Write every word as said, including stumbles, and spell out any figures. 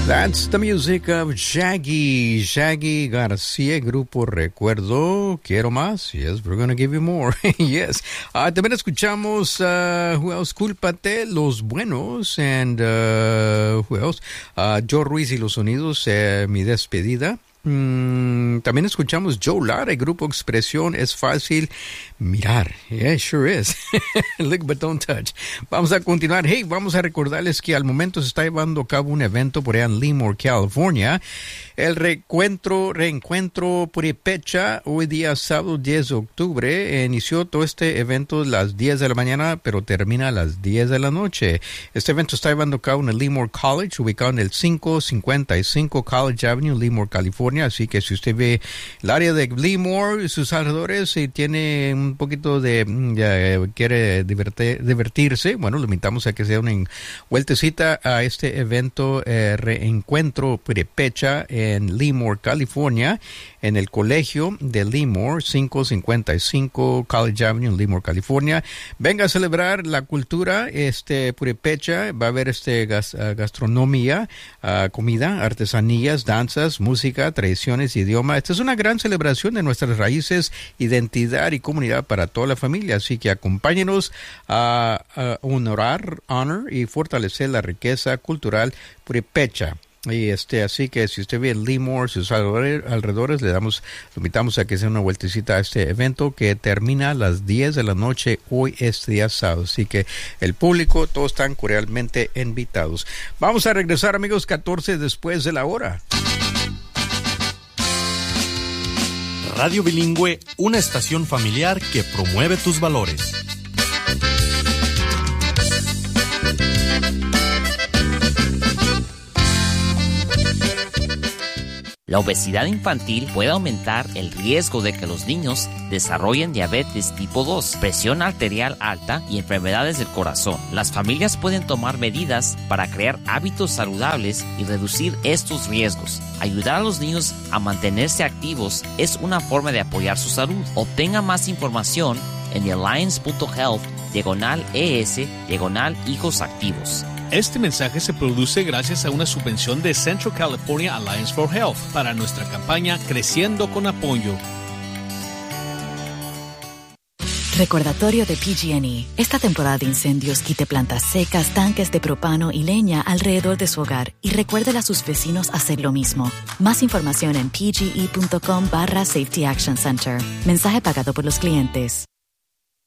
That's the music of Shaggy, Shaggy García, grupo Recuerdo. Quiero más. Yes, we're going to give you more. Yes. Uh, también escuchamos, uh, who else? Cúlpate, Los Buenos. And, uh, who else? Uh, Joe Ruiz y Los Sonidos, uh, Mi Despedida. Mm, también escuchamos Joe Lara, el grupo Expresión Es Fácil Mirar. Yeah, sure is. Look but don't touch. Vamos a continuar. Hey, vamos a recordarles que al momento se está llevando a cabo un evento por allá en Lemoore, California. El reencuentro, reencuentro Purépecha, hoy día sábado diez de octubre. Inició todo este evento a las diez de la mañana, pero termina a las diez de la noche. Este evento está llevando a cabo en el Lemoore College, ubicado en el quinientos cincuenta y cinco College Avenue, Lemoore, California. Así que si usted ve el área de Lemoore y sus alrededores y tiene un poquito de, ya, quiere divertir, divertirse, bueno, lo invitamos a que sea una vueltecita a este evento, eh, Reencuentro Purépecha en Lemoore, California, en el colegio de Lemoore, quinientos cincuenta y cinco College Avenue, Lemoore, California. Venga a celebrar la cultura este purépecha. Va a haber este gas, uh, gastronomía, uh, comida, artesanías, danzas, música, tradiciones, idioma. Esta es una gran celebración de nuestras raíces, identidad y comunidad para toda la familia. Así que acompáñenos a, a honorar, honor y fortalecer la riqueza cultural purépecha. Y este, así que si usted ve en Lemoore, sus alrededores, le damos, lo invitamos a que sea una vueltecita a este evento que termina a las diez de la noche hoy, este día sábado. Así que el público, todos están cordialmente invitados. Vamos a regresar, amigos, catorce después de la hora. Radio Bilingüe, una estación familiar que promueve tus valores. La obesidad infantil puede aumentar el riesgo de que los niños desarrollen diabetes tipo dos, presión arterial alta y enfermedades del corazón. Las familias pueden tomar medidas para crear hábitos saludables y reducir estos riesgos. Ayudar a los niños a mantenerse activos es una forma de apoyar su salud. Obtenga más información en thealliance.health diagonal ES diagonal hijos activos. Este mensaje se produce gracias a una subvención de Central California Alliance for Health para nuestra campaña Creciendo con Apoyo. Recordatorio de P G and E. Esta temporada de incendios quite plantas secas, tanques de propano y leña alrededor de su hogar y recuerde a sus vecinos hacer lo mismo. Más información en pge.com barra Safety Action Center. Mensaje pagado por los clientes.